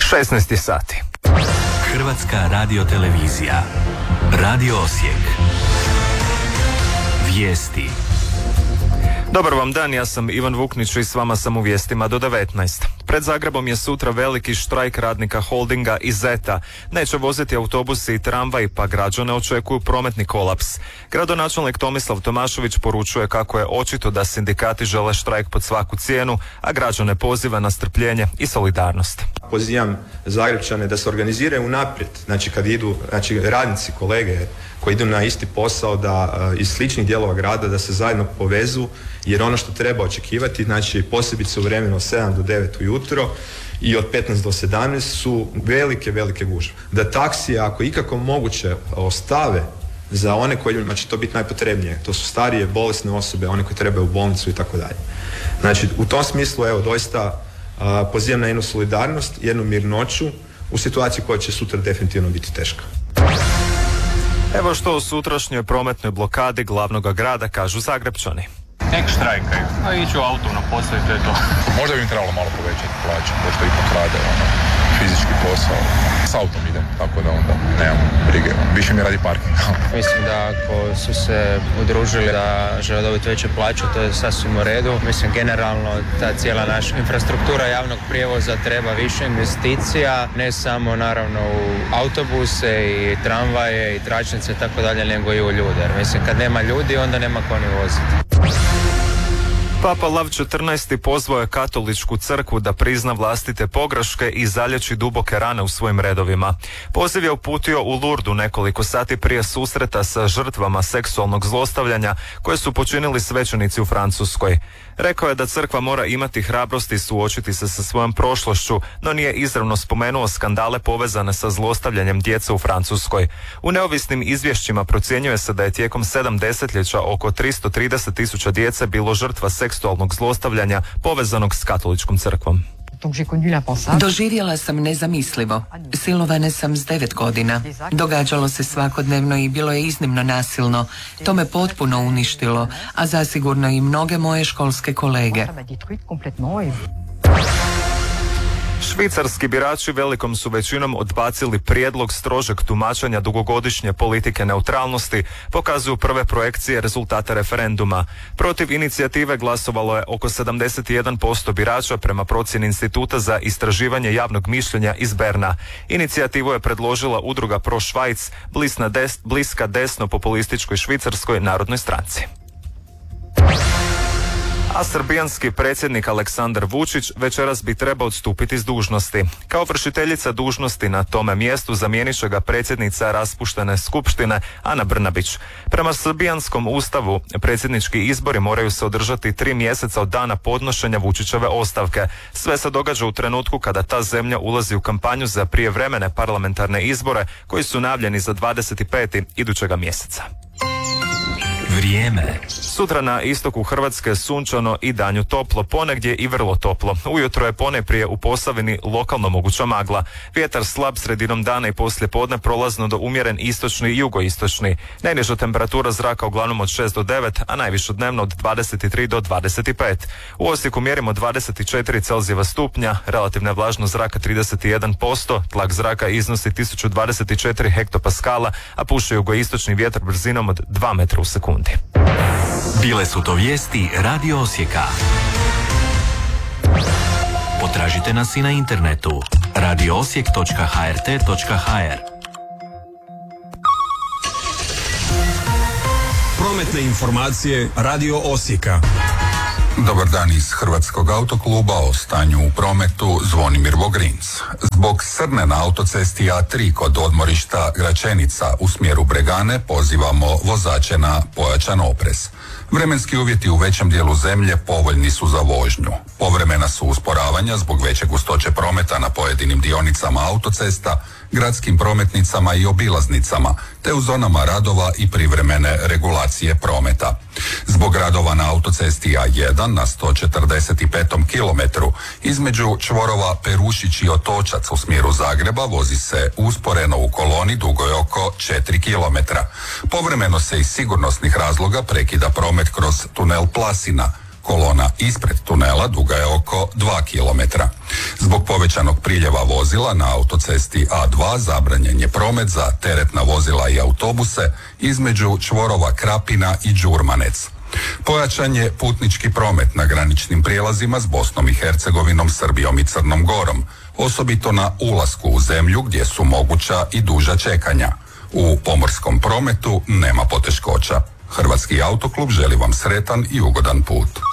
16 sati. Hrvatska radiotelevizija. Radio Osijek. Vijesti. Dobar vam dan, ja sam Ivan Vuknić i s vama sam u vijestima do 19. Pred Zagrebom je sutra veliki štrajk radnika Holdinga i Zeta. Neće voziti autobusi i tramvaj, pa građane očekuju prometni kolaps. Gradonačelnik Tomislav Tomašević poručuje kako je očito da sindikati žele štrajk pod svaku cijenu, a građane poziva na strpljenje i solidarnost. Pozivam Zagrebčane da se organiziraju unaprijed, znači kad idu, radnici, kolege koji idu na isti posao, da iz sličnih dijelova grada da se zajedno povezu, jer ono što treba očekivati, znači posebice u vremenu od 7 do 9 ujutro i od 15 do 17 su velike gužve. Da taksije, ako ikako moguće, ostave za one kojima će to biti najpotrebnije. To su starije, bolesne osobe, one koje trebaju u bolnicu i tako dalje. Znači, u tom smislu, evo, doista pozivam na jednu solidarnost, jednu mirnoću u situaciji koja će sutra definitivno biti teška. Evo što o sutrašnjoj prometnoj blokadi glavnog grada kažu Zagrebčani. Nek štrajkaju, a iću autom na posao i to je to. Možda bi im trebalo malo povećati plaće, pošto ipak rade fizički posao. S autom idem, tako da onda nemam brige, više mi radi parking. Mislim da ako su se udružili da žele dobiti veće plaće, to je sasvim u redu. Mislim, generalno ta cijela naša infrastruktura javnog prijevoza treba više investicija, ne samo naravno u autobuse i tramvaje i tračnice i tako dalje, nego i u ljude. Jer mislim, kad nema ljudi, onda nema ko ni voziti. Papa Lav XIV. Pozvao je katoličku crkvu da prizna vlastite pogreške i zalječi duboke rane u svojim redovima. Poziv je uputio u Lurdu nekoliko sati prije susreta sa žrtvama seksualnog zlostavljanja koje su počinili svećenici u Francuskoj. Rekao je da crkva mora imati hrabrosti suočiti se sa svojom prošlošću, no nije izravno spomenuo skandale povezane sa zlostavljanjem djece u Francuskoj. U neovisnim izvješćima procjenjuje se da je tijekom 7 desetljeća oko 330.000 djece bilo žrtva seksualnog zlostavljanja povezanog s katoličkom crkvom. Doživjela sam nezamislivo. Silovane sam s 9 godina. Događalo se svakodnevno i bilo je iznimno nasilno. To me potpuno uništilo, a zasigurno i mnoge moje školske kolege. Švicarski birači velikom su većinom odbacili prijedlog strožeg tumačenja dugogodišnje politike neutralnosti, pokazuju prve projekcije rezultata referenduma. Protiv inicijative glasovalo je oko 71% birača prema procjeni Instituta za istraživanje javnog mišljenja iz Berna. Inicijativu je predložila udruga Pro Švajc, bliska desno-populističkoj Švicarskoj narodnoj stranci. A srbijanski predsjednik Aleksandar Vučić večeras bi trebao odstupiti s dužnosti. Kao vršiteljica dužnosti na tome mjestu zamijenit će ga predsjednica raspuštene skupštine Ana Brnabić. Prema srbijanskom ustavu predsjednički izbori moraju se održati 3 mjeseca od dana podnošenja Vučićeve ostavke. Sve se događa u trenutku kada ta zemlja ulazi u kampanju za prijevremene parlamentarne izbore koji su najavljeni za 25. idućega mjeseca. Vrijeme. Sutra na istoku Hrvatske sunčano i danju toplo, ponegdje i vrlo toplo. Ujutro je ponajprije u Posavini lokalno moguća magla. Vjetar slab sredinom dana i poslije podne prolazno do umjeren istočni i jugoistočni. Najniža temperatura zraka uglavnom od 6 do 9, a najviše dnevno od 23 do 25. U Osijeku mjerimo 24 Celzijeva stupnja, relativna vlažnost zraka 31%, tlak zraka iznosi 1024 hektopaskala, a puše jugoistočni vjetar brzinom od 2 metra u sekundi. Bile su to vijesti Radio Osijeka. Potražite nas i na internetu radioosijek.hrt.hr. Prometne informacije Radio Osijeka. Dobar dan iz Hrvatskog autokluba, o stanju u prometu Zvonimir Vogrinc. Zbog srne na autocesti A3 kod odmorišta Gračenica u smjeru Bregane pozivamo vozače na pojačan oprez. Vremenski uvjeti u većem dijelu zemlje povoljni su za vožnju. Povremena su usporavanja zbog veće gustoće prometa na pojedinim dionicama autocesta, gradskim prometnicama i obilaznicama, te u zonama radova i privremene regulacije prometa. Zbog radova na autocesti A1 na 145. kilometru između čvorova Perušić i Otočac u smjeru Zagreba vozi se usporeno u koloni dugoj oko 4 kilometra. Povremeno se iz sigurnosnih razloga prekida promet kroz tunel Plasina. Kolona ispred tunela duga je oko 2 kilometra. Zbog povećanja povećanog priljeva vozila na autocesti A2 zabranjen je promet za teretna vozila i autobuse između čvorova Krapina i Đurmanec. Pojačan je putnički promet na graničnim prijelazima s Bosnom i Hercegovinom, Srbijom i Crnom Gorom, osobito na ulasku u zemlju gdje su moguća i duža čekanja. U pomorskom prometu nema poteškoća. Hrvatski autoklub želi vam sretan i ugodan put.